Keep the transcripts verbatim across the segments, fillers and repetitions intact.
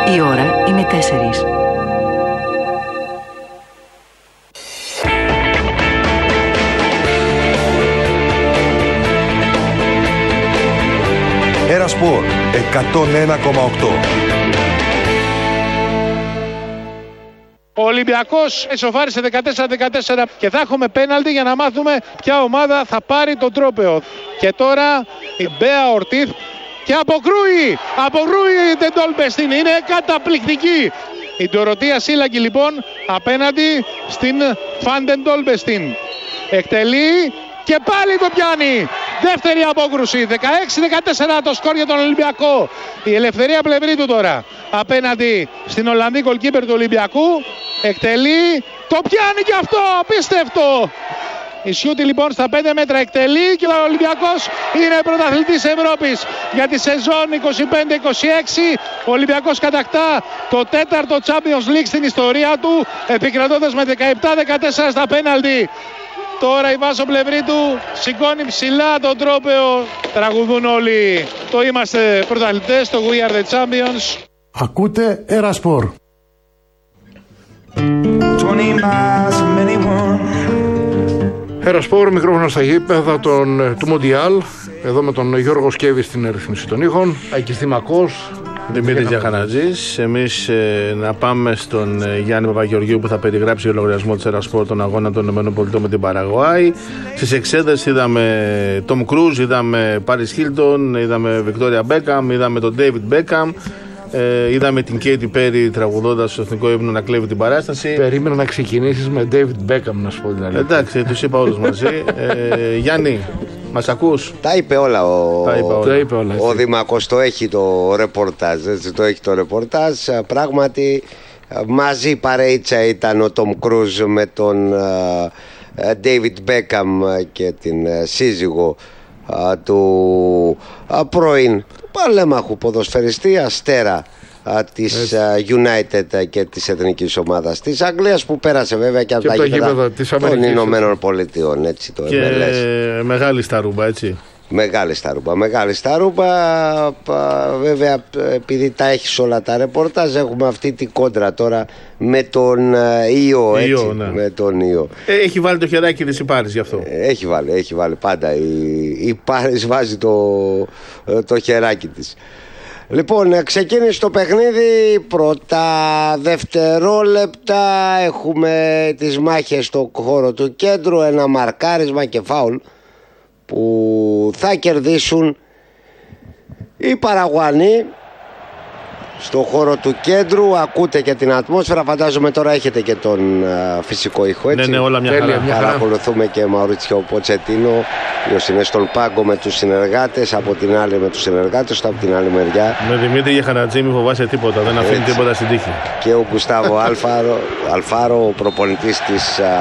Η ώρα είναι τέσσερις. Ένα Σπορ εκατόν ένα κόμμα οκτώ. Ο Ολυμπιακός ισοφάρισε δεκατέσσερα δεκατέσσερα και θα έχουμε πέναλτι για να μάθουμε ποια ομάδα θα πάρει τον τρόπαιο. Και τώρα η Μπέα Ορτίθ και αποκρούει, αποκρούει την Ντόλμπεστιν, είναι καταπληκτική. Η Ντοροτία Σίλαγκη λοιπόν απέναντι στην Φάντεν Ντόλμπεστιν. Εκτελεί και πάλι το πιάνει. Δεύτερη απόκρουση, δεκαέξι δεκατέσσερα το σκορ για τον Ολυμπιακό. Η Ελευθερία Πλευρίτου τώρα απέναντι στην Ολλανδή γκολκίπερ του Ολυμπιακού. Εκτελεί, το πιάνει και αυτό, απίστευτο. Η Σιούτη λοιπόν στα πέντε μέτρα εκτελεί και ο Ολυμπιακός είναι πρωταθλητής Ευρώπης για τη σεζόν είκοσι πέντε είκοσι έξι. Ο Ολυμπιακός κατακτά το τέταρτο Champions League στην ιστορία του, επικρατώντας με δεκαεπτά δεκατέσσερα στα πέναλτι. Τώρα η Βάσο Πλευρίτου σηκώνει ψηλά τον τρόπαιο. Τραγουδούν όλοι το είμαστε πρωταθλητές, το We are the champions. Ακούτε Ερασπορ. Ερασπορ, μικρόφωνο στα γήπεδα των, του Μοντιάλ. Εδώ με τον Γιώργο Σκέβη στην ρύθμιση των ήχων. Ακιστή Μακός. Δημήτρης Γιαχανατζής. Εμείς ε, να πάμε στον ε, Γιάννη Παπαγεωργίου που θα περιγράψει για λογαριασμό της Ερασπορ τον αγώνα των ΗΠΑ με την Παραγουάη. Στις εξέδρες είδαμε Τομ Κρούζ, είδαμε Πάρις Χίλτον, είδαμε Βικτόρια Μπέκαμ, είδαμε τον Ντέιβιντ Μπέκαμ. Ε, είδαμε την Κέιτι Πέρι τραγουδώντας στο εθνικό ύμνο να κλέβει την παράσταση. Περίμενα να ξεκινήσεις με David Beckham, να σου πω την αλήθεια. Εντάξει, τους είπα όλους μαζί. ε, Γιάννη, μας ακούς? Τα είπε όλα ο, Τα είπε όλα. Τα είπε όλα, ο Δήμακος, το έχει το ρεπορτάζ, έτσι, το έχει το ρεπορτάζ. Πράγματι μαζί παρέιτσα ήταν ο Τομ Κρούζ με τον uh, David Beckham και την uh, σύζυγο uh, του uh, πρώην παλέμαχου ποδοσφαιριστή αστέρα α, της α, United και της εθνικής ομάδας της Αγγλίας, που πέρασε βέβαια και από τα γήπεδα των Ηνωμένων Πολιτειών, έτσι, το και εμ ελ ες. Μεγάλη σταρούμπα, έτσι. Μεγάλη σταρούμπα, μεγάλη σταρούμπα. Βέβαια, επειδή τα έχεις όλα τα ρεπορτάζ, έχουμε αυτή την κόντρα τώρα με τον Ιω, έτσι, Ιω, ναι. με τον Ιω. Έχει βάλει το χεράκι της η Πάρις γι' αυτό. Έχει βάλει, έχει βάλει πάντα. Η, η Πάρις βάζει το, το χεράκι της. Λοιπόν, ξεκίνησε το παιχνίδι. Πρώτα δευτερόλεπτα έχουμε τις μάχες στο χώρο του κέντρου, ένα μαρκάρισμα και φάουλ που θα κερδίσουν οι Παραγουανοί στο χώρο του κέντρου. Ακούτε και την ατμόσφαιρα, φαντάζομαι τώρα έχετε και τον α, φυσικό ήχο, έτσι. Ναι, ναι, όλα μια χαρά. Παρακολουθούμε και Μαουρίτσιο Ποτσετίνο, ποιος είναι στον πάγκο με τους συνεργάτες, από την άλλη με τους συνεργάτες του, από την άλλη μεριά. Με Δημήτρη Γιαχανατζή μη φοβάσαι τίποτα, δεν αφήνει έτσι τίποτα στην τύχη. Και ο Γκουστάβο Αλφάρο, Αλφάρο, ο προπονητής της α,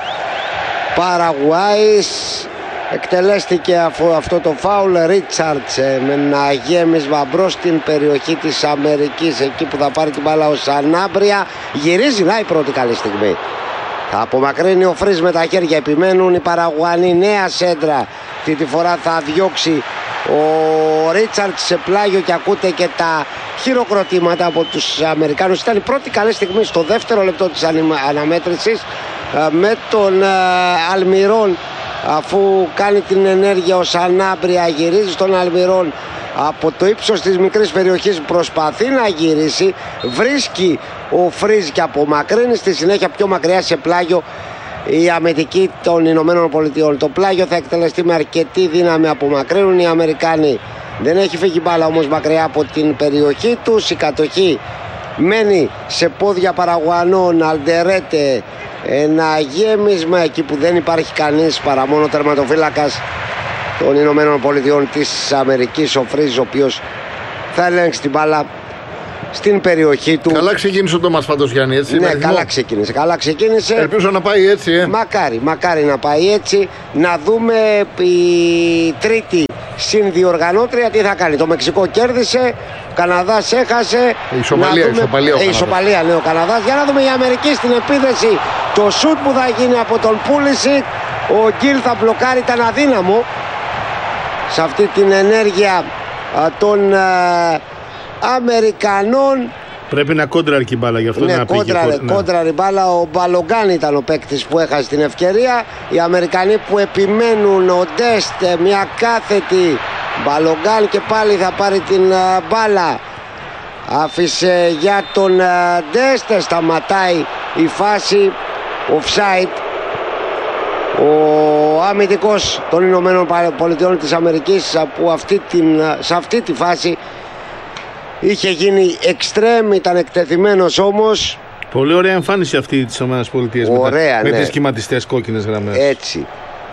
Παραγουάης. Εκτελέστηκε αυτό το φάουλ. Ρίτσαρτς με ένα γέμισμα μπρος στην περιοχή της Αμερικής, εκεί που θα πάρει την μπάλα ο Σανάμπρια. Γυρίζει, να η πρώτη καλή στιγμή. Θα απομακρύνει ο Φρις με τα χέρια, επιμένουν οι Παραγουανοί. Νέα σέντρα, αυτή τη φορά θα διώξει ο Ρίτσαρτς σε πλάγιο και ακούτε και τα χειροκροτήματα από τους Αμερικάνους. Ήταν η πρώτη καλή στιγμή στο δεύτερο λεπτό της αναμέτρησης, με τον Αλμιρόν, αφού κάνει την ενέργεια ο Σανάμπρια, γυρίζει στον Αλμιρόν από το ύψος της μικρής περιοχής, προσπαθεί να γυρίσει, βρίσκει ο Φρίζ και απομακρύνει στη συνέχεια πιο μακριά σε πλάγιο η αμυντική των Ηνωμένων Πολιτειών. Το πλάγιο θα εκτελεστεί με αρκετή δύναμη, απομακρύνουν οι Αμερικάνοι. Δεν έχει φύγει μπάλα όμως μακριά από την περιοχή τους. Η κατοχή μένει σε πόδια Παραγουανών. Αλντερέτε, ένα γέμισμα εκεί που δεν υπάρχει κανείς παρά μόνο τερματοφύλακας των Ηνωμένων Πολιτειών της Αμερικής, ο Φρίζ, ο οποίος θα ελέγξει την μπάλα στην περιοχή του. Καλά ξεκίνησε το μας πάντως, Γιάννη, έτσι. Ναι, καλά ξεκίνησε, καλά ξεκίνησε. Ελπίζω να πάει έτσι, ε. Μακάρι, μακάρι να πάει έτσι. Να δούμε η τρίτη συνδιοργανώτρια τι θα κάνει. Το Μεξικό κέρδισε, ο Καναδάς έχασε. Η ισοπαλία, δούμε... ισοπαλία, ο ε, ισοπαλία λέει ο Καναδάς. Για να δούμε η Αμερική στην επίθεση. Το σουτ που θα γίνει από τον Πούλησιτ. Ο Γκίλ θα μπλοκάρει, ήταν αδύναμο σε αυτή την ενέργεια α, των α, Αμερικανών. Πρέπει να κόντραρε η μπάλα, γι' αυτό ναι, να πήγε. Κόντραρε, Ναι. κόντραρε η μπάλα. Ο Μπαλογκάν ήταν ο παίκτης που έχασε την ευκαιρία. Οι Αμερικανοί που επιμένουν, ο Ντεστ, μια κάθετη. Μπαλογκάν και πάλι θα πάρει την uh, μπάλα. Άφησε για τον uh, Ντεστ, σταματάει η φάση. Offside. Ο αμυντικός των Ηνωμένων Πολιτειών της Αμερικής που αυτή την, σε αυτή τη φάση είχε γίνει εξτρέμ, ήταν εκτεθειμένος όμως. Πολύ ωραία εμφάνιση αυτή της ΗΠΑ Ωραία, με, ναι. με τις σχηματιστές κόκκινες γραμμές. Έτσι.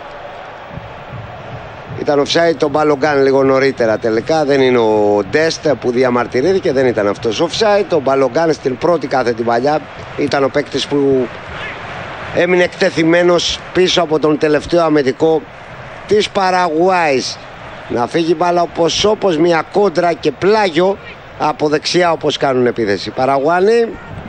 Ήταν offside τον Μπαλογκάν λίγο νωρίτερα τελικά. Δεν είναι ο Ντεστ που διαμαρτυρήθηκε, δεν ήταν αυτός offside. Ο Μπαλογκάν στην πρώτη κάθετη παλιά ήταν ο παίκτης που έμεινε εκτεθειμένος πίσω από τον τελευταίο αμυντικό της Παραγουάης. Να φύγει μπάλα όπως όπως μια κόντρα και πλάγιο από δεξιά όπως κάνουν επίθεση. Παραγουάνοι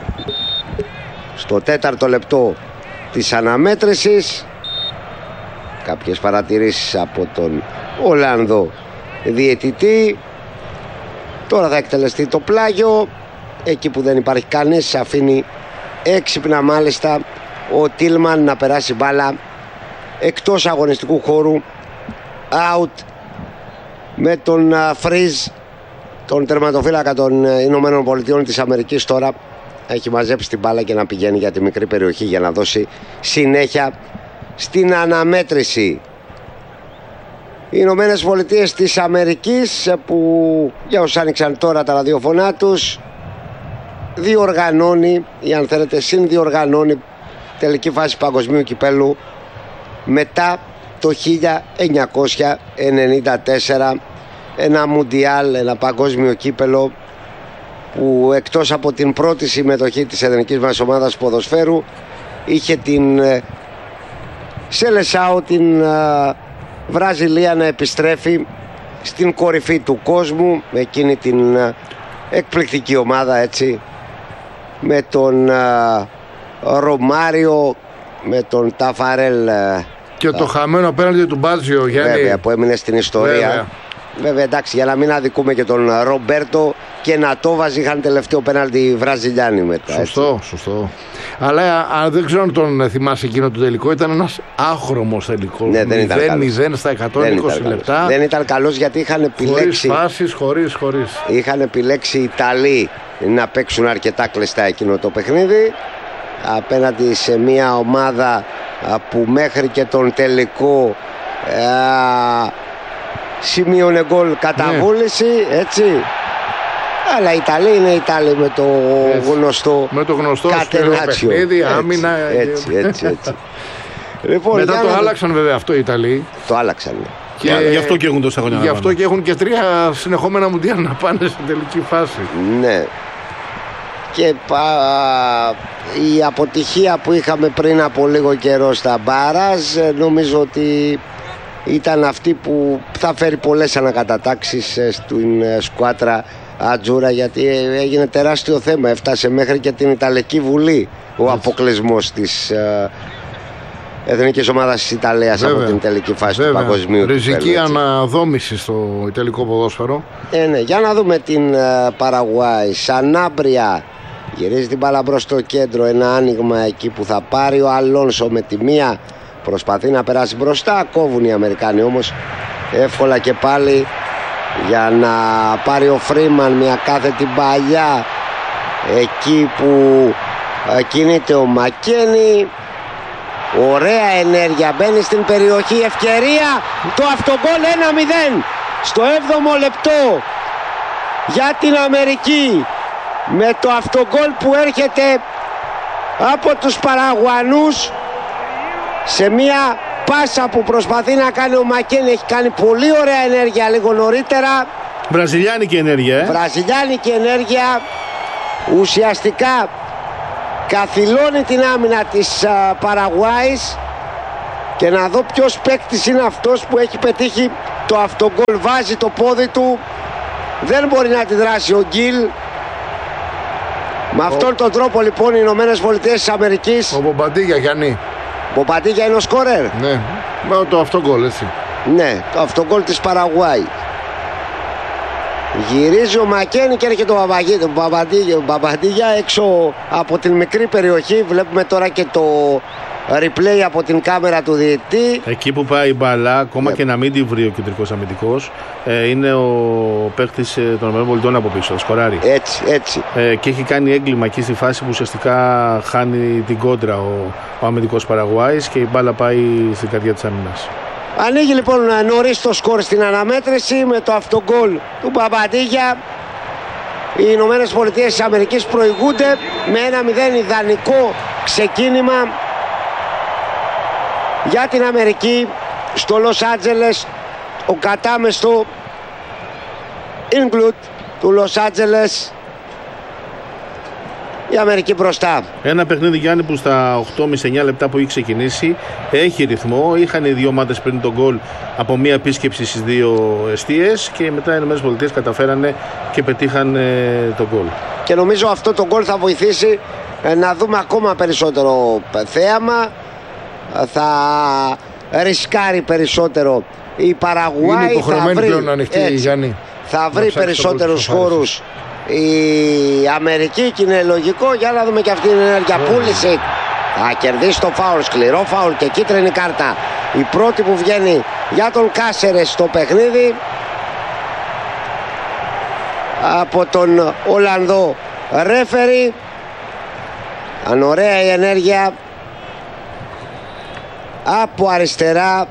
στο τέταρτο λεπτό της αναμέτρησης. Κάποιες παρατηρήσεις από τον Ολλανδό διαιτητή. Τώρα θα εκτελεστεί το πλάγιο. Εκεί που δεν υπάρχει κανείς αφήνει έξυπνα μάλιστα ο Τίλμαν να περάσει μπάλα εκτός αγωνιστικού χώρου, out, με τον Φρίζ, τον τερματοφύλακα των Ηνωμένων Πολιτειών της Αμερικής. Τώρα έχει μαζέψει την μπάλα και να πηγαίνει για τη μικρή περιοχή για να δώσει συνέχεια στην αναμέτρηση. Οι Ηνωμένες Πολιτείες της Αμερικής, που για όσους άνοιξαν τώρα τα ραδιοφωνά τους, διοργανώνει ή αν θέλετε συνδιοργανώνει τελική φάση παγκοσμίου κυπέλου μετά το χίλια εννιακόσια ενενήντα τέσσερα, ένα μουντιάλ, ένα παγκόσμιο κύπελο που εκτός από την πρώτη συμμετοχή της εθνικής μας ομάδας ποδοσφαίρου είχε την Σελεσάου, την Βραζιλία, να επιστρέφει στην κορυφή του κόσμου με εκείνη την εκπληκτική ομάδα, έτσι, με τον Ρωμάριο, με τον Ταφαρέλ και το χαμένο απέναντι του Μπάτζιο, Γιάννη. Βέβαια, που έμεινε στην ιστορία. Βέβαια. Βέβαια, εντάξει, για να μην αδικούμε και τον Ρομπέρτο και να το βάζει, είχαν τελευταίο πέναλτι οι Βραζιλιάνοι μετά. Σωστό, έτσι. Σωστό. Αλλά αν δεν ξέρω αν τον θυμάσαι εκείνο το τελικό, ήταν ένας άχρωμος τελικός. Ναι, δεν ήταν καλός. μηδέν μηδέν στα εκατόν είκοσι δεν λεπτά. Δεν ήταν καλός γιατί είχαν επιλέξει. Χωρίς φάσεις, χωρίς, χωρίς. Είχαν επιλέξει οι Ιταλοί να παίξουν αρκετά κλειστά εκείνο το παιχνίδι απέναντι σε μια ομάδα που μέχρι και τον τελικό α, σημείωνε γκολ καταβούληση, ναι. Έτσι. Αλλά οι Ιταλοί είναι Ιταλοί με το έτσι. γνωστό με το γνωστό κατενάτσιο. Παιχνίδι, άμυνα. Έτσι, έτσι, έτσι. Λοιπόν, μετά το να... άλλαξαν βέβαια αυτό οι Ιταλοί. Το άλλαξαν. Και γι' αυτό και έχουν τόσα χρόνια. Γι' αυτό και έχουν και τρία συνεχόμενα μουντιάλ να πάνε στην τελική φάση. Ναι. Και πα, η αποτυχία που είχαμε πριν από λίγο καιρό στα μπάραζ, νομίζω ότι ήταν αυτή που θα φέρει πολλές ανακατατάξεις στην σκουάτρα Ατζούρα, γιατί έγινε τεράστιο θέμα, έφτασε μέχρι και την Ιταλική Βουλή ο αποκλεισμός της ε, εθνικής ομάδας της Ιταλίας. Βέβαια, από την τελική φάση βέβαια. Του παγκοσμίου. Ριζική αναδόμηση στο ιταλικό ποδόσφαιρο. Ε, ναι, για να δούμε την ε, Παραγουάη. Σανάμπρια γυρίζει την μπάλα μπρος στο κέντρο, ένα άνοιγμα εκεί που θα πάρει ο Αλόνσο με τη μία, προσπαθεί να περάσει μπροστά, κόβουν οι Αμερικάνοι όμως εύκολα και πάλι για να πάρει ο Φρίμαν μια κάθετη παλιά εκεί που κινείται ο Μακένι. Ωραία ενέργεια, μπαίνει στην περιοχή, ευκαιρία, το αυτογκόλ ένα μηδέν στο έβδομο λεπτό για την Αμερική, με το αυτογκόλ που έρχεται από τους Παραγουανούς σε μια πάσα που προσπαθεί να κάνει ο Μακένι. Έχει κάνει πολύ ωραία ενέργεια λίγο νωρίτερα. Βραζιλιάνικη ενέργεια ε? Βραζιλιάνικη ενέργεια. Ουσιαστικά καθυλώνει την άμυνα της α, Παραγουάης. Και να δω ποιος παίκτης είναι αυτός που έχει πετύχει το αυτογκόλ. Βάζει το πόδι του, δεν μπορεί να αντιδράσει ο Γκίλ. Με αυτόν τον τρόπο λοιπόν οι Ηνωμένες Πολιτείες της Αμερικής. Ο Μπομπαντίγια, Γιάννη. Μπομπαντίγια είναι ο σκόρερ. Ναι, με το αυτογκόλ, έτσι. Ναι, το αυτογκόλ της Παραγουάη. Γυρίζει ο Μακένι και έρχεται ο Μπαμπαντίγια έξω από την μικρή περιοχή. Βλέπουμε τώρα και το replay από την κάμερα του διαιτητή. Εκεί που πάει η μπάλα, ακόμα yeah. και να μην τη βρει ο κεντρικός αμυντικός, ε, είναι ο παίκτης ε, των ΗΠΑ από πίσω, σκοράρει. Έτσι, έτσι. Ε, και έχει κάνει έγκλημα εκεί στη φάση που ουσιαστικά χάνει την κόντρα ο, ο αμυντικός Παραγουάης και η μπάλα πάει στην καρδιά της άμυνας. Ανοίγει λοιπόν νωρίς το σκορ στην αναμέτρηση με το αυτογκόλ του Μπαμπαντίγια. Οι Ηνωμένες Πολιτείες της Αμερικής προηγούνται με ένα μηδέν ιδανικό ξεκίνημα για την Αμερική στο Λος Άντζελες. Ο κατάμεστο Inglewood του Λος Άντζελες, η Αμερική μπροστά. Ένα παιχνίδι, Γιάννη, που στα οκτώ με εννιά λεπτά που έχει ξεκινήσει έχει ρυθμό. Είχαν οι δύο ομάδες πριν τον γκολ από μια επίσκεψη στις δύο εστίες και μετά οι ΗΠΑ καταφέρανε και πετύχαν τον γκολ. Και νομίζω αυτό το γκολ θα βοηθήσει να δούμε ακόμα περισσότερο θέαμα. Θα ρισκάρει περισσότερο η Παραγουάη. Είναι υποχρεωμένη πλέον να ανοιχτεί η Γιάννη. Θα βρει περισσότερους χώρους η Αμερική και είναι λογικό. Για να δούμε και αυτή την ενέργεια. Yeah. Πούλησε. Θα κερδίσει το φάουλ, σκληρό φάουλ και κίτρινη κάρτα. Η πρώτη που βγαίνει για τον Κάσερες στο παιχνίδι από τον Ολλανδό ρέφερι. Αν ωραία η ενέργεια από αριστερά,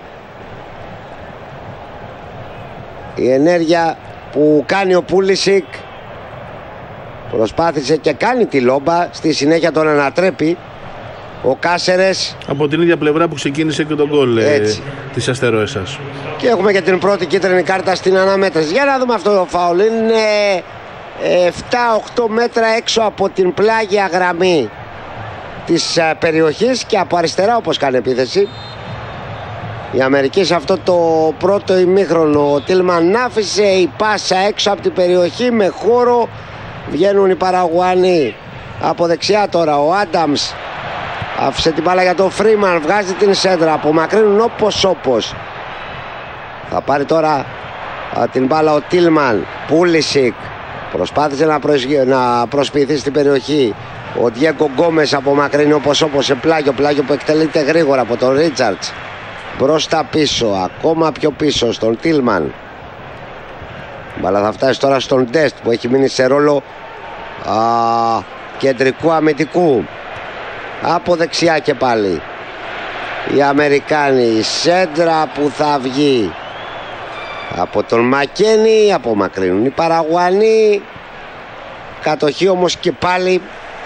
η ενέργεια που κάνει ο Πούλησικ. Προσπάθησε και κάνει τη λόμπα, στη συνέχεια τον ανατρέπει ο Κάσερες. Από την ίδια πλευρά που ξεκίνησε και τον γκολ ε, της Αστερόεσας. Και έχουμε και την πρώτη κίτρινη κάρτα στην αναμέτρηση. Για να δούμε αυτό το φάουλ. Είναι επτά οκτώ μέτρα έξω από την πλάγια γραμμή της περιοχής και από αριστερά όπως κάνει επίθεση. Η Αμερική σε αυτό το πρώτο ημίχρονο. Ο Τίλμαν άφησε η πάσα έξω από την περιοχή με χώρο. Βγαίνουν οι Παραγουάνοι από δεξιά τώρα. Ο Άνταμς άφησε την μπάλα για τον Φρίμαν. Βγάζει την σέντρα. Απομακρύνουν όπως όπως. Θα πάρει τώρα α, την μπάλα ο Τίλμαν. Πούλησικ προσπάθησε να, προσγει... να προσποιηθεί στην περιοχή. Ο Διέγκο Γκόμες απομακρύνει όπως όπως σε πλάγιο. Πλάγιο που εκτελείται γρήγορα από τον Ρίτσαρτς. Μπροστά πίσω. Ακόμα πιο πίσω στον Τίλμαν. Μπαλά θα φτάσει τώρα στον Ντεστ που έχει μείνει σε ρόλο α, κεντρικού αμυντικού. Από δεξιά και πάλι οι Αμερικάνοι. Η σέντρα που θα βγει από τον Μακένι. Απομακρύνουν οι Παραγουανοί. Κατοχή όμως και πάλι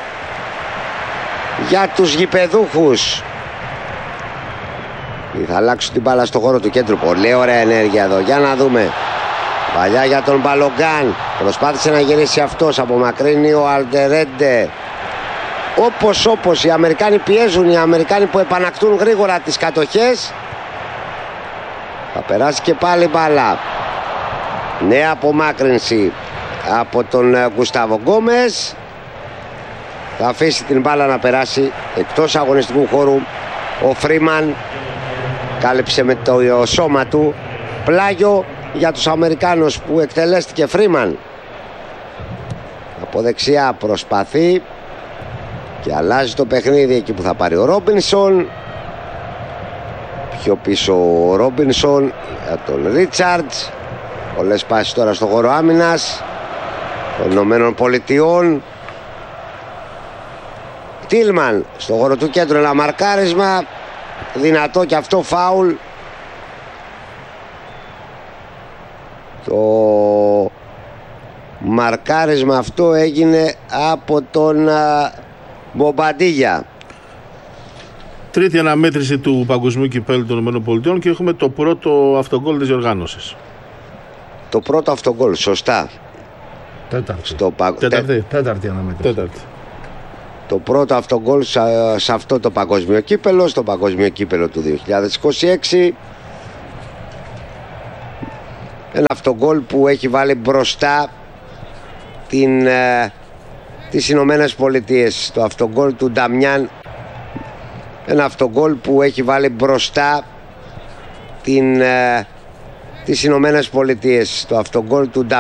για τους γηπεδούχους. Θα αλλάξουν την μπάλα στο χώρο του κέντρου. Πολύ ωραία ενέργεια εδώ. Για να δούμε. Παλιά για τον Μπαλογκάν. Προσπάθησε να γυρίσει αυτός. Απομακρύνει ο Αλτερέντε. Όπως όπως οι Αμερικάνοι πιέζουν. Οι Αμερικάνοι που επανακτούν γρήγορα τις κατοχές. Θα περάσει και πάλι μπάλα. Νέα απομάκρυνση από τον Γκουστάβο Γκόμες. Θα αφήσει την μπάλα να περάσει εκτός αγωνιστικού χώρου. Ο Φρίμαν κάλυψε με το σώμα του. Πλάγιο για τους Αμερικάνους που εκτελέστηκε. Φρίμαν από δεξιά προσπαθεί και αλλάζει το παιχνίδι εκεί που θα πάρει ο Ρόμπινσον. Πιο πίσω ο Ρόμπινσον για τον Ρίτσαρτς. Πολλές πάσεις τώρα στο χώρο άμυνας των Ηνωμένων Πολιτειών. Τίλμαν στο χώρο του κέντρου, ένα μαρκάρισμα δυνατό και αυτό, φάουλ. Το μαρκάρισμα αυτό έγινε από τον Μπομπαντίγια. Τρίτη αναμέτρηση του Παγκοσμίου Κυπέλλου των ΗΠΑ και έχουμε το πρώτο αυτογκόλ της διοργάνωσης. Το πρώτο αυτογκόλ, σωστά. Τέταρτη. Στο πα... Τέταρτη. Τέταρτη αναμέτρηση. Τέταρτη. Το πρώτο αυτογκόλ σε, σε αυτό το Παγκοσμίο Κύπελλο, στο Παγκοσμίο Κύπελλο του δύο χιλιάδες είκοσι έξι. Ένα αυτογκόλ που έχει βάλει μπροστά την, ε, τις Ηνωμένες Πολιτείες. Το αυτογκόλ του Νταμιάν. Ένα αυτογκόλ που έχει βάλει μπροστά την, ε, τις Ηνωμένες Πολιτείες. Το αυτογκόλ του Νταμιάν.